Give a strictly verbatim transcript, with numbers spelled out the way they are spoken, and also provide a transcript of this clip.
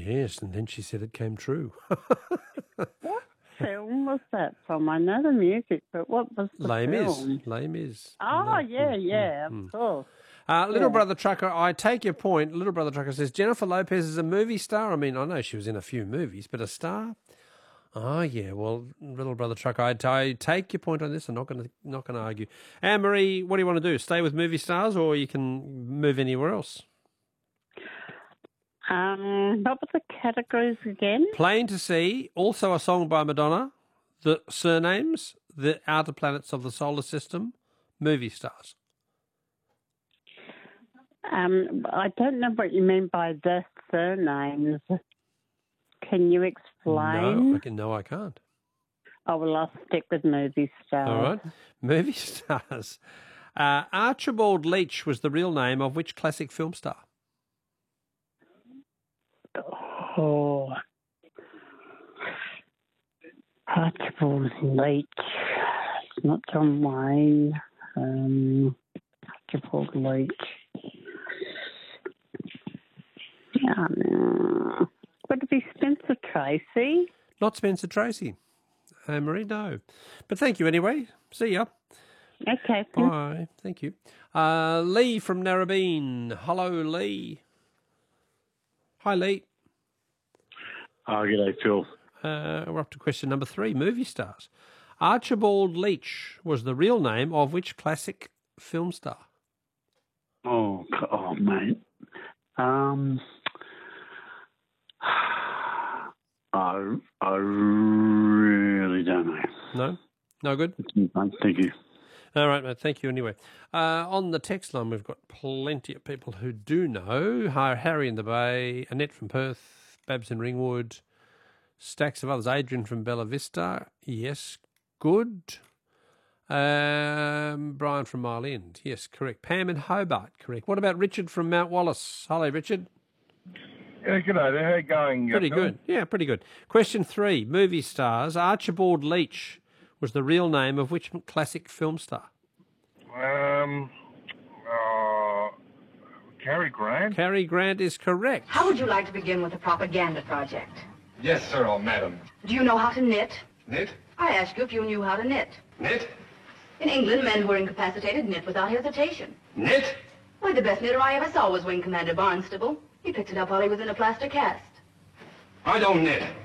Yes, and then she said it came true. What film was that from? I know the music, but what was the Les film? Mis. Les Mis. Oh, No. yeah, Mm, yeah, mm, of mm. course. Uh, Little Yeah. Brother Trucker, I take your point. Little Brother Trucker says, Jennifer Lopez is a movie star. I mean, I know she was in a few movies, but a star? Oh, yeah, well, Little Brother Trucker, I, I take your point on this. I'm not going to not going to argue. Anne-Marie, what do you want to do? Stay with movie stars or you can move anywhere else? Um, what were the categories again? Plain to See, also a song by Madonna, The Surnames, The Outer Planets of the Solar System, movie stars. Um, I don't know what you mean by the surnames. Can you explain? No, I can, no, I can't. Oh, well, I'll stick with movie stars. All right. Movie stars. Uh, Archibald Leach was the real name of which classic film star? Oh. Archibald Leach. It's not John Wayne. Um, Archibald Leach. Um, would it be Spencer Tracy? Not Spencer Tracy. Anne-Marie, no. But thank you anyway. See ya. Okay. Bye. Thank you. Uh, Lee from Narrabeen. Hello, Lee. Hi, Lee. Oh, g'day, Phil. Uh, we're up to question number three, movie stars. Archibald Leach was the real name of which classic film star? Oh, oh, mate. Um, I, I really don't know. No? No good? Thank you. All right, mate. Thank you anyway. Uh, on the text line, we've got plenty of people who do know. Hi, Harry in the Bay, Annette from Perth, Babs in Ringwood, stacks of others. Adrian from Bella Vista. Yes, good. Um, Brian from Mile End. Yes, correct. Pam in Hobart. Correct. What about Richard from Mount Wallace? Hello, Richard. Yeah, good day there. How you going? Pretty Phil? good. Yeah, pretty good. Question three. Movie stars. Archibald Leach was the real name of which classic film star? Um, uh, Cary Grant. Cary Grant is correct. How would you like to begin with a propaganda project? Yes, sir, oh, madam. Do you know how to knit? Knit? I asked you if you knew how to knit. Knit? In England, men who are incapacitated knit without hesitation. Knit? Why, the best knitter I ever saw was Wing Commander Barnstable. He picked it up while he was in a plaster cast. I don't knit.